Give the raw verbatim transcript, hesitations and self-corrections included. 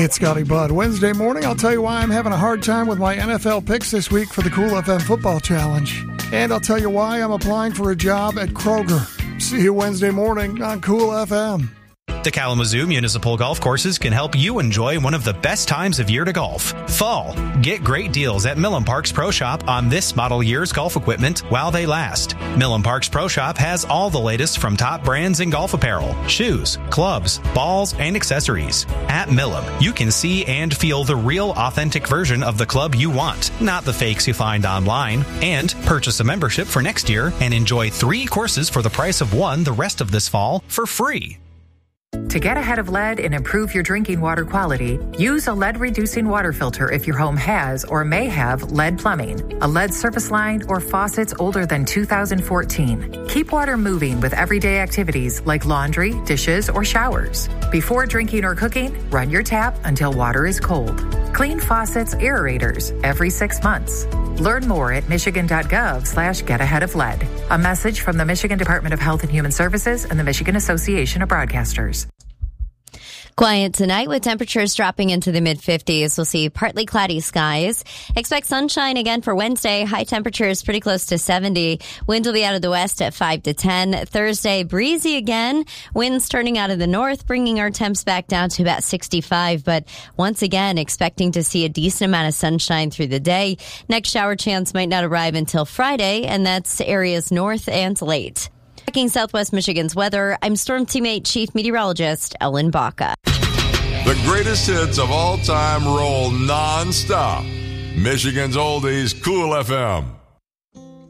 Hey, it's Scotty Budd. Wednesday morning, I'll tell you why I'm having a hard time with my N F L picks this week for the Cool F M Football Challenge. And I'll tell you why I'm applying for a job at Kroger. See you Wednesday morning on Cool F M. The Kalamazoo Municipal Golf Courses can help you enjoy one of the best times of year to golf, fall. Get great deals at Millen Parks Pro Shop on this model year's golf equipment while they last. Millen Parks Pro Shop has all the latest from top brands in golf apparel, shoes, clubs, balls, and accessories. At Millen, you can see and feel the real authentic version of the club you want, not the fakes you find online. And purchase a membership for next year and enjoy three courses for the price of one the rest of this fall for free. To get ahead of lead and improve your drinking water quality, use a lead-reducing water filter if your home has or may have lead plumbing, a lead service line, or faucets older than two thousand fourteen. Keep water moving with everyday activities like laundry, dishes, or showers. Before drinking or cooking, run your tap until water is cold. Clean faucets, aerators every six months. Learn more at michigan.gov slash get ahead of lead. A message from the Michigan Department of Health and Human Services and the Michigan Association of Broadcasters. Quiet tonight with temperatures dropping into the mid-fifties. We'll see partly cloudy skies. Expect sunshine again for Wednesday. High temperatures pretty close to seventy. Wind will be out of the west at five to ten. Thursday, breezy again. Winds turning out of the north, bringing our temps back down to about sixty-five. But once again, expecting to see a decent amount of sunshine through the day. Next shower chance might not arrive until Friday, and that's areas north and late. Checking Southwest Michigan's weather, I'm Storm Teammate Chief Meteorologist Ellen Baca. The greatest hits of all time roll non-stop. Michigan's Oldies, Cool F M.